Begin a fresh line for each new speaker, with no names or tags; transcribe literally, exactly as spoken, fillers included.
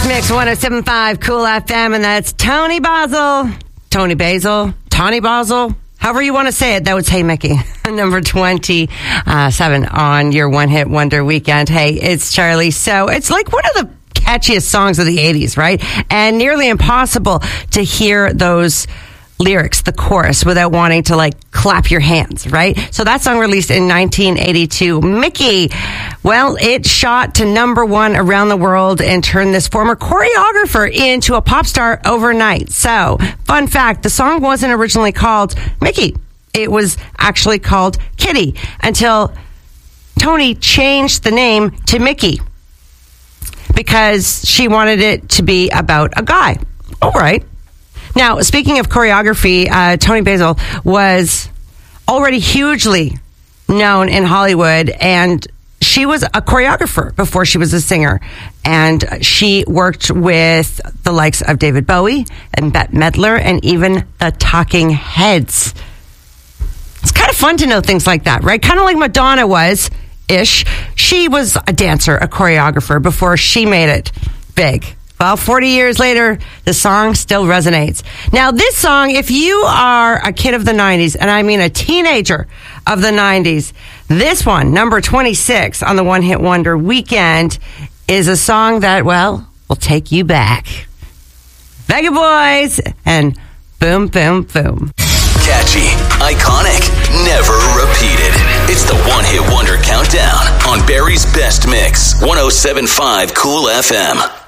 Best Mix one oh seven point five Cool F M, and that's Tony Basil, Tony Basil, Tony Basil, however you want to say it. That was Hey Mickey, number twenty-seven on your One Hit Wonder weekend. Hey, it's Charlie. So it's like one of the catchiest songs of the eighties, right? And nearly impossible to hear those lyrics, the chorus, without wanting to like clap your hands, right? So that song released in nineteen eighty-two. Mickey, well, it shot to number one around the world and turned this former choreographer into a pop star overnight. So, fun fact, the song wasn't originally called Mickey. It was actually called Kitty until Tony changed the name to Mickey because she wanted it to be about a guy. All right. Now, speaking of choreography, uh, Tony Basil was already hugely known in Hollywood, and she was a choreographer before she was a singer. And she worked with the likes of David Bowie and Bette Midler and even the Talking Heads. It's kind of fun to know things like that, right? Kind of like Madonna was, ish. She was a dancer, a choreographer before she made it big. Well, forty years later, the song still resonates. Now, this song, if you are a kid of the nineties, and I mean a teenager of the nineties, this one, number twenty-six on the One Hit Wonder weekend, is a song that, well, will take you back. Vega Boys and Boom, Boom, Boom.
Catchy, iconic, never repeated. It's the One Hit Wonder Countdown on Barry's Best Mix, one oh seven point five Cool F M.